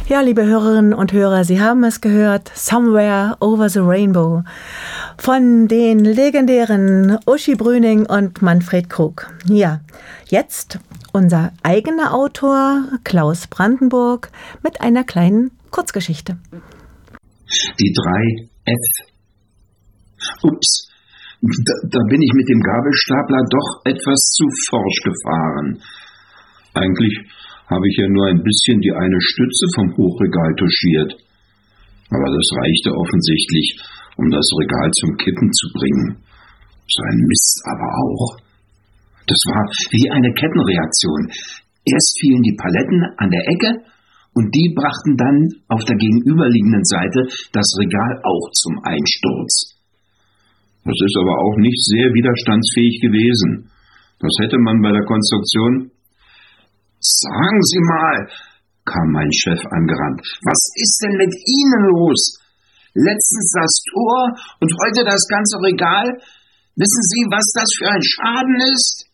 Ja, liebe Hörerinnen und Hörer, Sie haben es gehört, Somewhere Over the Rainbow von den legendären Uschi Brüning und Manfred Krug. Ja, jetzt unser eigener Autor Klaus Brandenburg mit einer kleinen Kurzgeschichte. Die 3F. Ups, da bin ich mit dem Gabelstapler doch etwas zu forsch gefahren. Eigentlich habe ich ja nur ein bisschen die eine Stütze vom Hochregal touchiert. Aber das reichte offensichtlich, um das Regal zum Kippen zu bringen. So ein Mist aber auch. Das war wie eine Kettenreaktion. Erst fielen die Paletten an der Ecke und die brachten dann auf der gegenüberliegenden Seite das Regal auch zum Einsturz. Das ist aber auch nicht sehr widerstandsfähig gewesen. Das hätte man bei der Konstruktion... Sagen Sie mal, kam mein Chef angerannt, was ist denn mit Ihnen los? Letztens das Tor und heute das ganze Regal. Wissen Sie, was das für ein Schaden ist?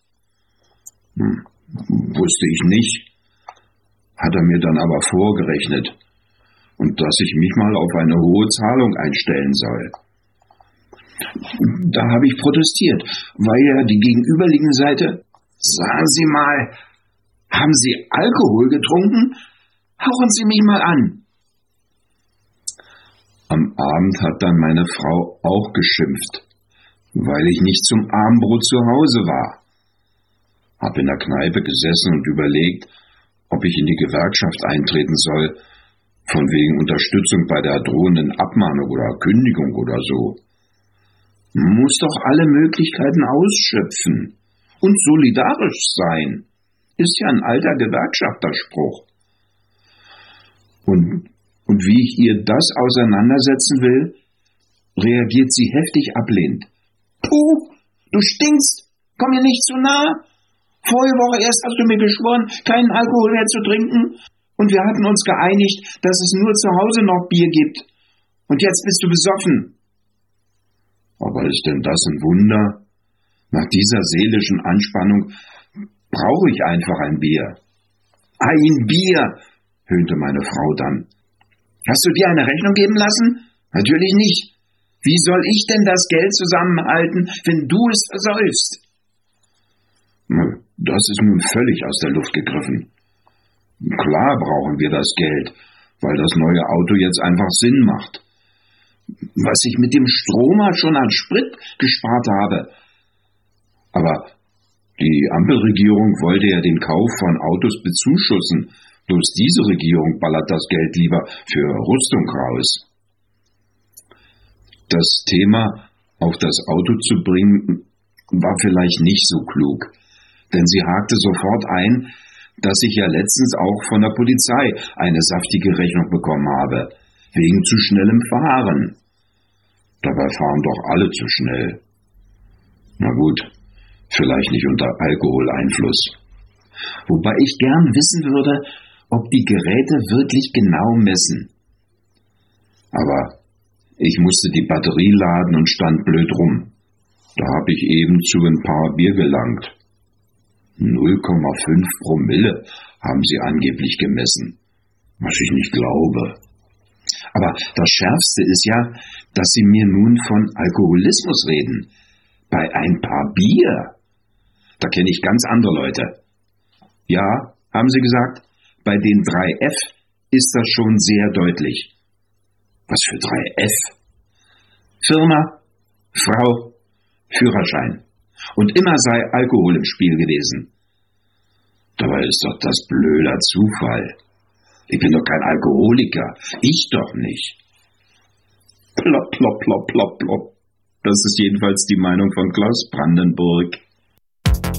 Wusste ich nicht. Hat er mir dann aber vorgerechnet. Und dass ich mich mal auf eine hohe Zahlung einstellen soll. Da habe ich protestiert, weil ja die gegenüberliegende Seite... Sagen Sie mal... Haben Sie Alkohol getrunken? Hauchen Sie mich mal an. Am Abend hat dann meine Frau auch geschimpft, weil ich nicht zum Abendbrot zu Hause war. Hab in der Kneipe gesessen und überlegt, ob ich in die Gewerkschaft eintreten soll, von wegen Unterstützung bei der drohenden Abmahnung oder Kündigung oder so. Man muss doch alle Möglichkeiten ausschöpfen und solidarisch sein. Ist ja ein alter Gewerkschafterspruch. Und wie ich ihr das auseinandersetzen will, reagiert sie heftig ablehnend. Puh, du stinkst, komm mir nicht zu nah. Vorige Woche erst hast du mir geschworen, keinen Alkohol mehr zu trinken. Und wir hatten uns geeinigt, dass es nur zu Hause noch Bier gibt. Und jetzt bist du besoffen. Aber ist denn das ein Wunder? Nach dieser seelischen Anspannung brauche ich einfach ein Bier. Ein Bier, höhnte meine Frau dann. Hast du dir eine Rechnung geben lassen? Natürlich nicht. Wie soll ich denn das Geld zusammenhalten, wenn du es versäufst? Das ist nun völlig aus der Luft gegriffen. Klar brauchen wir das Geld, weil das neue Auto jetzt einfach Sinn macht. Was ich mit dem Stromer schon an Sprit gespart habe. Aber die Ampelregierung wollte ja den Kauf von Autos bezuschussen. Bloß diese Regierung ballert das Geld lieber für Rüstung raus. Das Thema auf das Auto zu bringen, war vielleicht nicht so klug. Denn sie hakte sofort ein, dass ich ja letztens auch von der Polizei eine saftige Rechnung bekommen habe. Wegen zu schnellem Fahren. Dabei fahren doch alle zu schnell. Na gut. Vielleicht nicht unter Alkoholeinfluss. Wobei ich gern wissen würde, ob die Geräte wirklich genau messen. Aber ich musste die Batterie laden und stand blöd rum. Da habe ich eben zu ein paar Bier gelangt. 0,5 Promille haben sie angeblich gemessen. Was ich nicht glaube. Aber das Schärfste ist ja, dass sie mir nun von Alkoholismus reden. Bei ein paar Bier. Da kenne ich ganz andere Leute. Ja, haben sie gesagt, bei den 3F ist das schon sehr deutlich. Was für 3F? Firma, Frau, Führerschein. Und immer sei Alkohol im Spiel gewesen. Dabei ist doch das blöder Zufall. Ich bin doch kein Alkoholiker. Ich doch nicht. Plopp, plopp, plopp, plopp, plopp. Das ist jedenfalls die Meinung von Klaus Brandenburg.